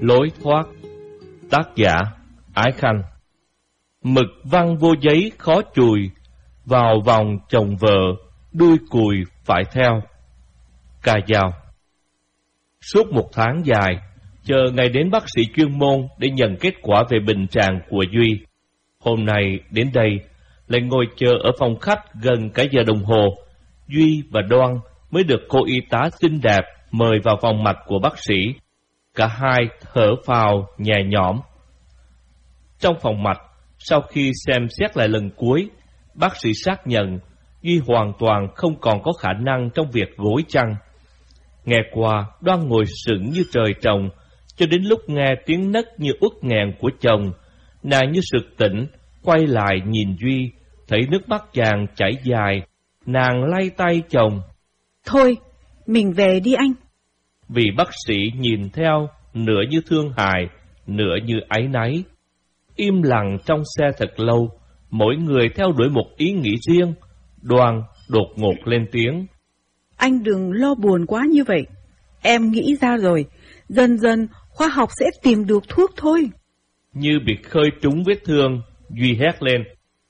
Lối thoát. Tác giả Ái Khanh. Mực văng vô giấy khó chùi, vào vòng chồng vợ, đuôi cùi phải theo. Ca dao. Suốt một tháng dài, chờ ngày đến bác sĩ chuyên môn để nhận kết quả về bệnh trạng của Duy. Hôm nay đến đây, lại ngồi chờ ở phòng khách gần cả giờ đồng hồ, Duy và Đoan mới được cô y tá xinh đẹp mời vào phòng mạch của bác sĩ. Cả hai thở phào nhẹ nhõm. Trong phòng mạch, sau khi xem xét lại lần cuối, bác sĩ xác nhận Duy hoàn toàn không còn có khả năng trong việc gối chăn. Nghe qua, Đoan ngồi sững như trời trồng, cho đến lúc nghe tiếng nấc như uất nghẹn của chồng, nàng như sực tỉnh, quay lại nhìn Duy, thấy nước mắt chàng chảy dài, nàng lay tay chồng. Thôi, mình về đi anh. Vì bác sĩ nhìn theo, nửa như thương hại, nửa như áy náy. Im lặng trong xe thật lâu, mỗi người theo đuổi một ý nghĩ riêng. Đoan đột ngột lên tiếng. Anh đừng lo buồn quá như vậy. Em nghĩ ra rồi, dần dần khoa học sẽ tìm được thuốc thôi. Như bị khơi trúng vết thương, Duy hét lên.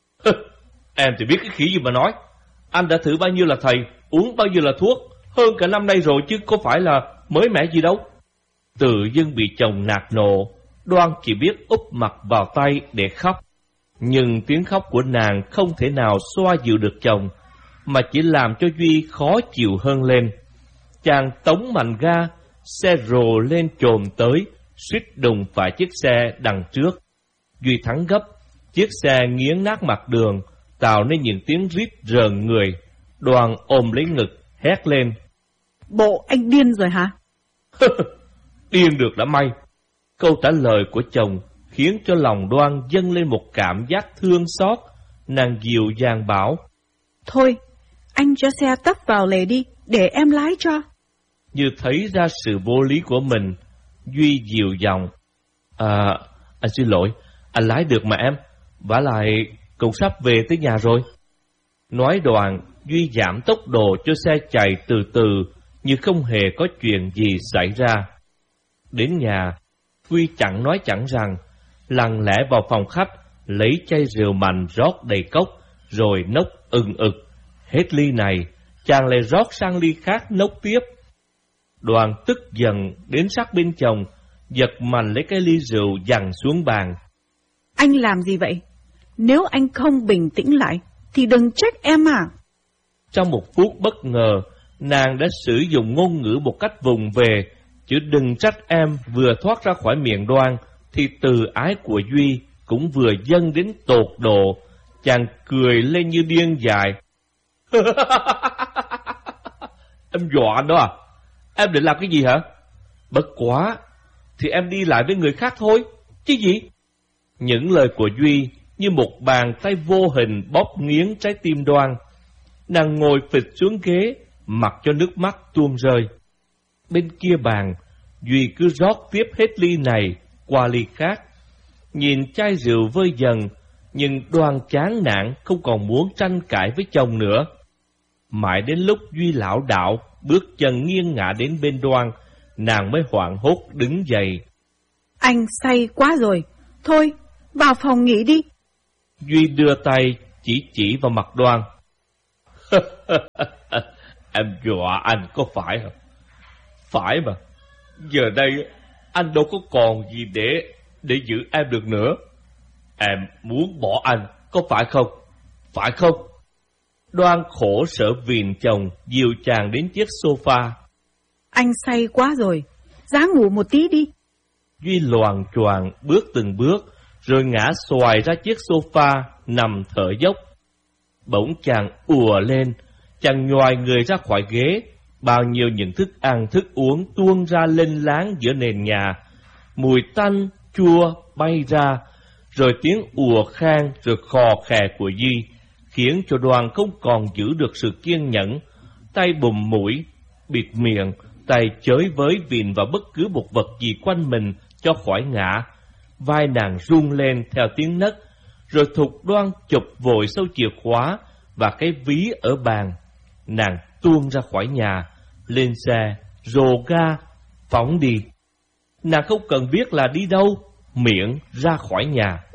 Em thì biết cái khỉ gì mà nói. Anh đã thử bao nhiêu là thầy, uống bao nhiêu là thuốc, hơn cả năm nay rồi chứ có phải là mới mẻ gì đâu. Tự dưng bị chồng nạt nộ, Đoan chỉ biết úp mặt vào tay để khóc. Nhưng tiếng khóc của nàng không thể nào xoa dịu được chồng, mà chỉ làm cho Duy khó chịu hơn lên. Chàng tống mạnh ga, xe rồ lên chồm tới, suýt đụng phải chiếc xe đằng trước. Duy thắng gấp, chiếc xe nghiến nát mặt đường, tạo nên những tiếng rít rờn người. Đoan ôm lấy ngực, hét lên. Bộ anh điên rồi hả? Điên được đã may. Câu trả lời của chồng khiến cho lòng Đoan dâng lên một cảm giác thương xót. Nàng dịu dàng bảo. Thôi, anh cho xe tấp vào lề đi, để em lái cho. Như thấy ra sự vô lý của mình, Duy dịu giọng. Anh xin lỗi, anh lái được mà em. Vả lại cũng sắp về tới nhà rồi. Nói đoạn, Duy giảm tốc độ cho xe chạy từ từ, như không hề có chuyện gì xảy ra. Đến nhà, Duy chẳng nói chẳng rằng, lặng lẽ vào phòng khách, lấy chai rượu mạnh rót đầy cốc, rồi nốc ừng ực. Hết ly này, chàng lại rót sang ly khác nốc tiếp. Đoàn tức giận đến sát bên chồng, giật mạnh lấy cái ly rượu giằng xuống bàn. Anh làm gì vậy? Nếu anh không bình tĩnh lại, thì đừng trách em à. Trong một phút bất ngờ, nàng đã sử dụng ngôn ngữ một cách vùng về, chứ đừng trách em vừa thoát ra khỏi miệng Đoan, thì từ ái của Duy cũng vừa dâng đến tột độ. Chàng cười lên như điên dại. Em dọa anh đó à? Em định làm cái gì hả? Bất quá, thì em đi lại với người khác thôi, chứ gì? Những lời của Duy như một bàn tay vô hình bóp nghiến trái tim Đoan. Nàng ngồi phịch xuống ghế, mặc cho nước mắt tuôn rơi. Bên kia bàn, Duy cứ rót tiếp hết ly này qua ly khác. Nhìn chai rượu vơi dần, nhưng Đoan chán nản không còn muốn tranh cãi với chồng nữa. Mãi đến lúc Duy lảo đảo, bước chân nghiêng ngã đến bên Đoan, nàng mới hoảng hốt đứng dậy. Anh say quá rồi, thôi, vào phòng nghỉ đi. Duy đưa tay chỉ vào mặt Đoan. Em dọa anh có phải không? Phải mà, giờ đây anh đâu có còn gì để giữ em được nữa. Em muốn bỏ anh, có phải không? Phải không? Đoan khổ sở viền chồng, dìu chàng đến chiếc sofa. Anh say quá rồi, giá ngủ một tí đi. Duy loạng choạng bước từng bước, rồi ngã xoài ra chiếc sofa, nằm thở dốc. Bỗng chàng ùa lên, chàng nhoài người ra khỏi ghế, bao nhiêu những thức ăn thức uống tuôn ra lênh láng giữa nền nhà. Mùi tanh, chua bay ra, rồi tiếng ùa khan rồi khò khè của Duy, khiến cho Đoàn không còn giữ được sự kiên nhẫn. Tay bùm mũi, bịt miệng, tay chới với vịn vào bất cứ một vật gì quanh mình cho khỏi ngã. Vai nàng rung lên theo tiếng nấc, rồi Thục Đoan chụp vội sâu chìa khóa và cái ví ở bàn. Nàng tuôn ra khỏi nhà, lên xe, rồ ga, phóng đi. Nàng không cần biết là đi đâu, miệng ra khỏi nhà.